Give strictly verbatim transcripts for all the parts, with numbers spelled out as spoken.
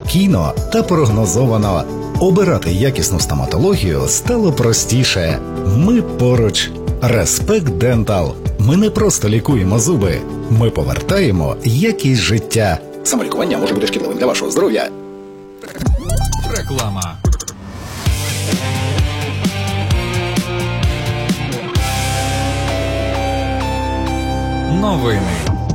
спокійно та прогнозовано. Обирати якісну стоматологію стало простіше. Ми поруч. Респект Дентал. Ми не просто лікуємо зуби. Ми повертаємо якість життя. Самолікування може бути шкідливим для вашого здоров'я. Реклама. Новини.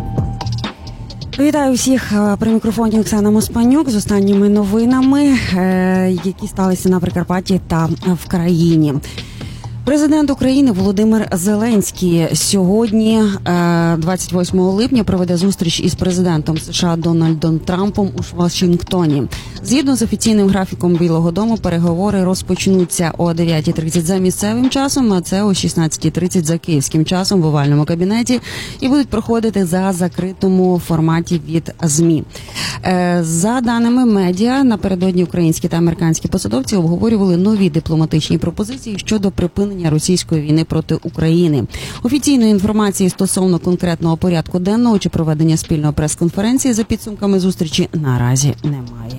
Вітаю всіх, при мікрофоні Оксана Моспанюк з останніми новинами, які сталися на Прикарпатті та в країні. Президент України Володимир Зеленський сьогодні, двадцять восьмого липня, проведе зустріч із президентом США Дональдом Трампом у Вашингтоні. Згідно з офіційним графіком Білого дому, переговори розпочнуться о дев'ятій тридцять за місцевим часом, а це о шістнадцятій тридцять за київським часом в овальному кабінеті, і будуть проходити за закритому форматі від ЗМІ. За даними медіа, напередодні українські та американські посадовці обговорювали нові дипломатичні пропозиції щодо припинення російської війни проти України. Офіційної інформації стосовно конкретного порядку денного чи проведення спільної прес-конференції за підсумками зустрічі наразі немає.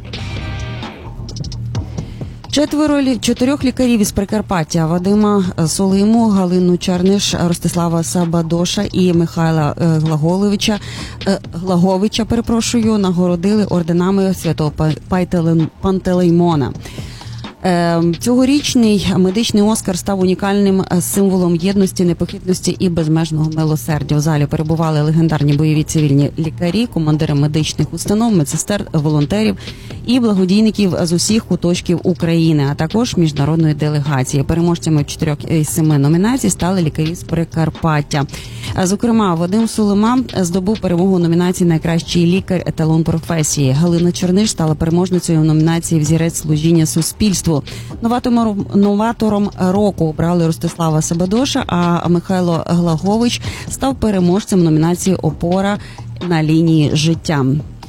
Четверо чотирьох лікарів із Прикарпаття – Вадима Солиму, Галину Черниш, Ростислава Сабадоша і Михайла Глаголевича, Глаговича, перепрошую, нагородили орденами Святого Пантелеймона. Цьогорічний медичний Оскар став унікальним символом єдності, непохитності і безмежного милосердя. У залі перебували легендарні бойові цивільні лікарі, командири медичних установ, медсестер, волонтерів і благодійників з усіх куточків України, а також міжнародної делегації. Переможцями чотирьох із семи номінацій стали лікарі з Прикарпаття. Зокрема, Вадим Солима здобув перемогу у номінації «Найкращий лікар. Еталон професії». Галина Черниш стала переможницею в номінації «Взірець служіння суспільству». Новатором, новатором року обрали Ростислава Сабадоша, а Михайло Глагович став переможцем номінації «Опора на лінії життя».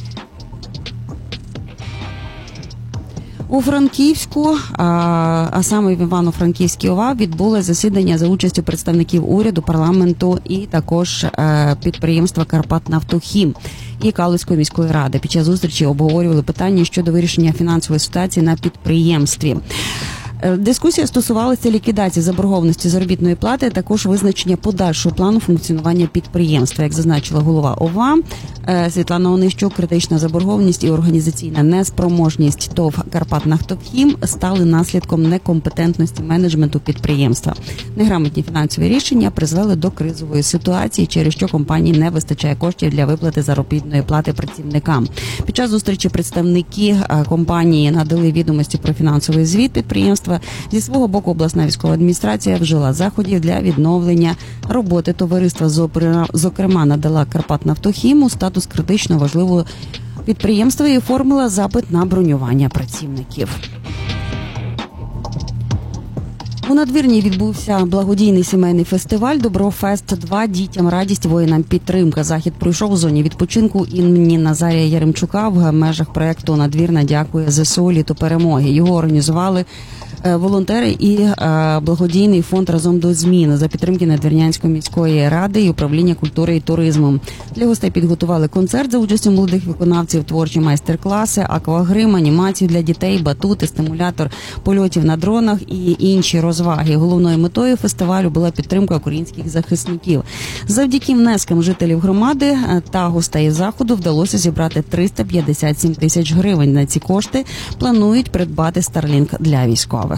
У Франківську, а саме в Івано-Франківській ОВА, відбулося засідання за участю представників уряду, парламенту і також підприємства «Карпатнафтохім» і Калузької міської ради. Під час зустрічі обговорювали питання щодо вирішення фінансової ситуації на підприємстві. Дискусія стосувалася ліквідації заборгованості заробітної плати, а також визначення подальшого плану функціонування підприємства. Як зазначила голова ОВА Світлана Онищук, критична заборгованість і організаційна неспроможність ТОВ «Карпатнафтохім» стали наслідком некомпетентності менеджменту підприємства. Неграмотні фінансові рішення призвели до кризової ситуації, через що компанії не вистачає коштів для виплати заробітної плати працівникам. Під час зустрічі представники компанії надали відомості про фінансовий звіт підприємства. Зі свого боку, обласна військова адміністрація вжила заходів для відновлення роботи товариства, зокрема надала «Карпатнафтохіму» статус критично важливого підприємства і оформила запит на бронювання працівників. У Надвірні відбувся благодійний сімейний фестиваль «Доброфест-два. Дітям радість, воїнам підтримка». Захід пройшов у зоні відпочинку імені Назарія Яремчука в межах проєкту «Надвірна дякує ЗСУ. Літо перемоги». Його організували волонтери і благодійний фонд «Разом до зміни» за підтримки Надвірнянської міської ради і управління культури і туризму. Для гостей підготували концерт за участю молодих виконавців, творчі майстер-класи, аквагрим, анімацію для дітей, батути, стимулятор польотів на дронах і інші розваги. Головною метою фестивалю була підтримка українських захисників. Завдяки внескам жителів громади та гостей заходу вдалося зібрати триста п'ятдесят сім тисяч гривень. На ці кошти планують придбати Starlink для військових.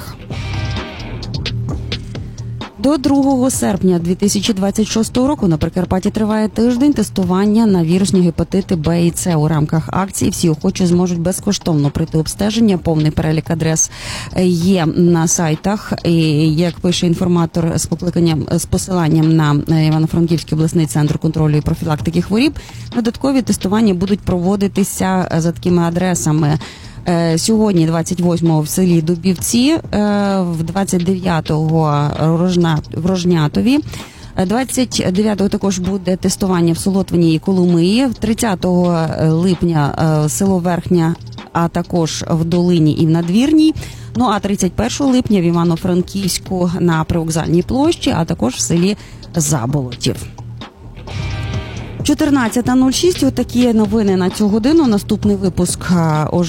До другого серпня дві тисячі двадцять шостого року на Прикарпатті триває тиждень тестування на вірусні гепатити Б і С. У рамках акції всі охочі зможуть безкоштовно пройти обстеження. Повний перелік адрес є на сайтах. І, як пише інформатор з покликанням з посиланням на Івано-Франківський обласний центр контролю і профілактики хворіб, додаткові тестування будуть проводитися за такими адресами. Сьогодні, двадцять восьмого, в селі Дубівці, в двадцять дев'ятого в Рожнятові, двадцять дев'ятого також буде тестування в Солотвині і Коломиї, тридцятого липня село Верхня, а також в Долині і в Надвірній. Ну а тридцять першого липня в Івано-Франківську на Привокзальній площі, а також в селі Заболотів. чотирнадцята нуль шість. Отакі новини на цю годину. Наступний випуск